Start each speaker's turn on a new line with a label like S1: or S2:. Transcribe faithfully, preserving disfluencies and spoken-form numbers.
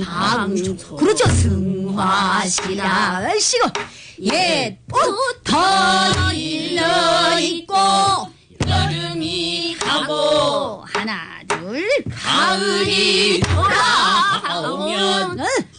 S1: 상 그렇죠. 승화시라 시고 옛부터 일러있고
S2: 여름이 가고
S1: 하나 둘
S2: 가을이 돌아오면